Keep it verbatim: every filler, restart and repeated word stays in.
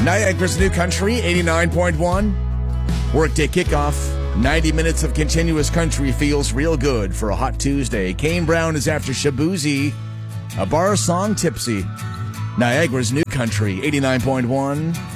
Niagara's New Country, eighty-nine point one. Workday kickoff. ninety minutes of continuous country feels real good for a hot Tuesday. Kane Brown is after Shabuzi. A bar song tipsy. Niagara's New Country, eighty-nine point one.